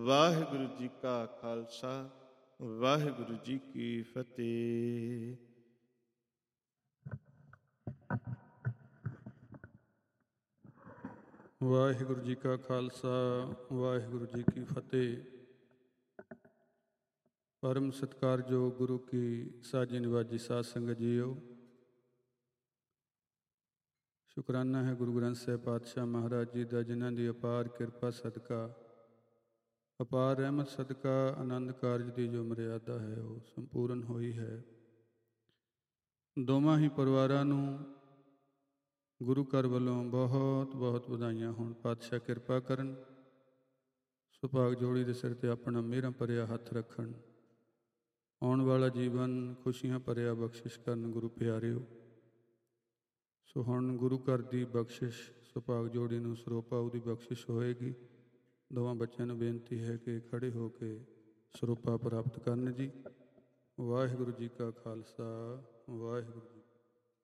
ਵਾਹਿਗੁਰੂ ਜੀ ਕਾ ਖਾਲਸਾ, ਵਾਹਿਗੁਰੂ ਜੀ ਕੀ ਫਤਿਹ। ਵਾਹਿਗੁਰੂ ਜੀ ਕਾ ਖਾਲਸਾ, ਵਾਹਿਗੁਰੂ ਜੀ ਕੀ ਫਤਿਹ। ਪਰਮ ਸਤਿਕਾਰਯੋਗ ਗੁਰੂ ਕੀ ਸਾਜੀ ਨਿਵਾਜੀ ਸਾਧ ਸੰਗਤ ਜੀਓ, ਸ਼ੁਕਰਾਨਾ ਹੈ ਗੁਰੂ ਗ੍ਰੰਥ ਸਾਹਿਬ ਪਾਤਸ਼ਾਹ ਮਹਾਰਾਜ ਜੀ ਦਾ, ਜਿਨ੍ਹਾਂ ਦੀ ਅਪਾਰ ਕਿਰਪਾ ਸਦਕਾ, ਅਪਾਰ ਰਹਿਮਤ ਸਦਕਾ ਆਨੰਦ ਕਾਰਜ ਦੀ ਜੋ ਮਰਿਆਦਾ ਹੈ ਉਹ ਸੰਪੂਰਨ ਹੋਈ ਹੈ। ਦੋਵਾਂ ਹੀ ਪਰਿਵਾਰਾਂ ਨੂੰ ਗੁਰੂ ਘਰ ਵੱਲੋਂ ਬਹੁਤ ਬਹੁਤ ਵਧਾਈਆਂ ਹੋਣ। ਪਾਤਸ਼ਾਹ ਕਿਰਪਾ ਕਰਨ, ਸੁਭਾਗ ਜੋੜੀ ਦੇ ਸਿਰ 'ਤੇ ਆਪਣਾ ਮਿਹਰਾਂ ਭਰਿਆ ਹੱਥ ਰੱਖਣ, ਆਉਣ ਵਾਲਾ ਜੀਵਨ ਖੁਸ਼ੀਆਂ ਭਰਿਆ ਬਖਸ਼ਿਸ਼ ਕਰਨ ਗੁਰੂ ਪਿਆਰਿਓ। ਸੋ ਹੁਣ ਗੁਰੂ ਘਰ ਦੀ ਬਖਸ਼ਿਸ਼ ਸੁਭਾਗ ਜੋੜੀ ਨੂੰ ਸਰੋਪਾ ਉਹਦੀ ਬਖਸ਼ਿਸ਼ ਹੋਏਗੀ। ਦੋਵਾਂ ਬੱਚਿਆਂ ਨੂੰ ਬੇਨਤੀ ਹੈ ਕਿ ਖੜੇ ਹੋ ਕੇ ਸਰੋਪਾ ਪ੍ਰਾਪਤ ਕਰਨ ਜੀ। ਵਾਹਿਗੁਰੂ ਜੀ ਕਾ ਖਾਲਸਾ, ਵਾਹਿਗੁਰੂ ਜੀ।